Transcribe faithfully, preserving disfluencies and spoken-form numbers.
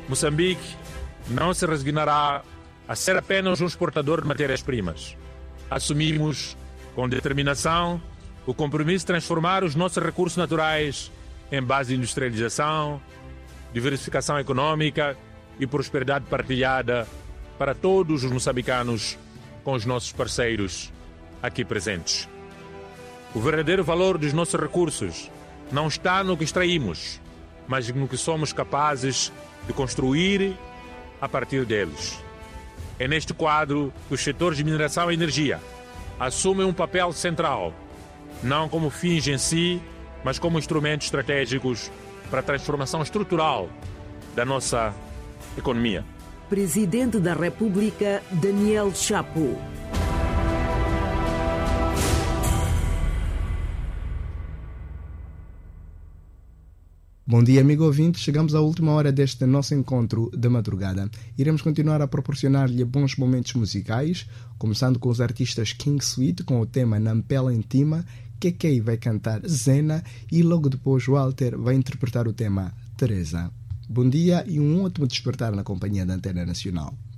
Moçambique não se resignará a ser apenas um exportador de matérias-primas. Assumimos com determinação o compromisso de transformar os nossos recursos naturais em base de industrialização, diversificação econômica e prosperidade partilhada para todos os moçambicanos com os nossos parceiros aqui presentes. O verdadeiro valor dos nossos recursos não está no que extraímos, mas no que somos capazes de construir a partir deles. É neste quadro que os setores de mineração e energia assumem um papel central, não como fins em si, mas como instrumentos estratégicos para a transformação estrutural da nossa economia. Presidente da República, Daniel Chapo. Bom dia, amigo ouvinte. Chegamos à última hora deste nosso encontro de madrugada. Iremos continuar a proporcionar-lhe bons momentos musicais, começando com os artistas King Sweet com o tema Nampela Intima, Kekei vai cantar Zena e logo depois Walter vai interpretar o tema Teresa. Bom dia e um ótimo despertar na companhia da Antena Nacional.